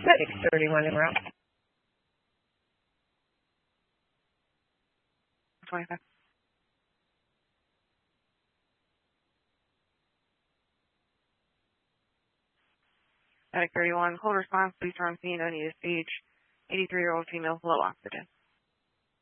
631 en route. 25. Attic 31, cold response, please turn scene, unneeded speech. 83-year-old female, low oxygen.